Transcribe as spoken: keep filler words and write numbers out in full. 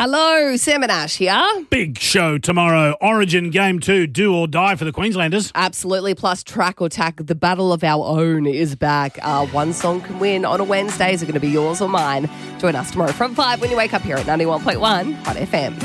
Hello, Sam and Ash here. Big show tomorrow. Origin Game two, do or die for the Queenslanders. Absolutely. Plus, Track or Tack, the battle of our own is back. Uh, one song can win on a Wednesday. Is it going to be yours or mine? Join us tomorrow from five when you wake up here at ninety-one point one Hot F M.